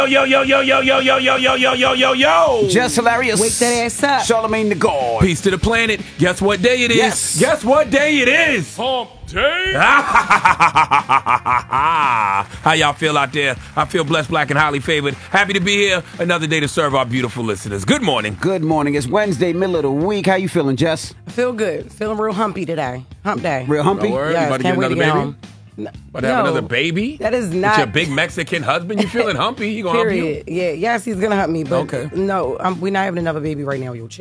Yo, yo, yo, yo, yo, yo, yo, yo, yo, yo, yo, yo. Just hilarious. Wake that ass up. Charlamagne the God. Peace to the planet. Guess what day it is? Yes. Guess what day it is? Hump day. How y'all feel out there? I feel blessed, black, and highly favored. Happy to be here. Another day to serve our beautiful listeners. Good morning. Good morning. It's Wednesday, middle of the week. How you feeling, Jess? I feel good. Feeling real humpy today. Hump day. Real humpy? No word? Yes, You about to can't get wait to another get baby? home. About to have another baby? That is With not. your big Mexican husband? You feeling humpy? You gonna hump you? Period. Yeah. Yes, he's gonna hump me. But Okay. no, we're not having another baby right now. Yo, chill.